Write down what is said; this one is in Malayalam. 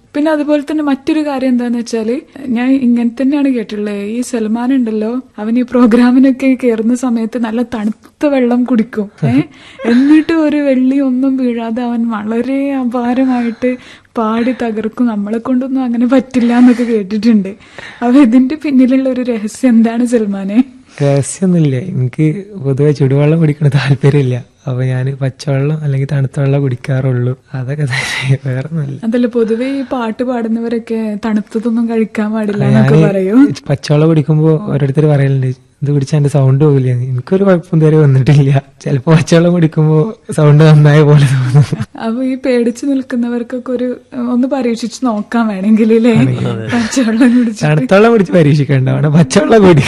പിന്നെ അതുപോലെ തന്നെ മറ്റൊരു കാര്യം എന്താന്ന് വെച്ചാല്, ഞാൻ ഇങ്ങനെ തന്നെയാണ് കേട്ടിട്ടുള്ളത്. ഈ സൽമാൻ ഉണ്ടല്ലോ, അവൻ ഈ പ്രോഗ്രാമിനൊക്കെ കയറുന്ന സമയത്ത് നല്ല തണുത്ത വെള്ളം കുടിക്കും. എന്നിട്ട് ഒരു വെള്ളി ഒന്നും വീഴാതെ അവൻ വളരെ അപാരമായിട്ട് പാടി തകർക്കും. നമ്മളെ കൊണ്ടൊന്നും അങ്ങനെ പറ്റില്ല എന്നൊക്കെ കേട്ടിട്ടുണ്ട്. അപ്പൊ ഇതിന്റെ പിന്നിലുള്ള ഒരു രഹസ്യം എന്താണ് സൽമാനെ? രഹസ്യമൊന്നുമില്ല. എനിക്ക് പൊതുവെ ചുടുവെള്ളം കുടിക്കണ താല്പര്യമില്ല. അപ്പൊ ഞാൻ പച്ചവെള്ളം അല്ലെങ്കിൽ തണുത്ത വെള്ളം കുടിക്കാറുള്ളൂ. അതൊക്കെ തന്നെ, വേറെ ഒന്നുമില്ല. അതല്ല, പൊതുവെ ഈ പാട്ട് പാടുന്നവരൊക്കെ തണുത്തതൊന്നും കഴിക്കാൻ പാടില്ല എന്നൊക്കെ പറയും. പച്ചവെള്ളം കുടിക്കുമ്പോ ഓരോരുത്തർ പറയലുണ്ട്, ഇത് കുടിച്ചാൽ എന്റെ സൗണ്ട് പോകില്ല. എനിക്കൊരു കുഴപ്പം ഇതുവരെ വന്നിട്ടില്ല. ചിലപ്പോ പച്ചവെള്ളം കുടിക്കുമ്പോ സൗണ്ട് നന്നായ പോലെ തോന്നും. അപ്പൊ ഈ പേടിച്ചു നിൽക്കുന്നവർക്കൊക്കെ ഒന്ന് പരീക്ഷിച്ച് നോക്കാൻ വേണമെങ്കിൽ, പച്ചവെള്ളം കുടിച്ച് തണുത്തവെള്ളം കുടിച്ച് പരീക്ഷിക്കണ്ട, പച്ചവെള്ളം കുടിക്കും.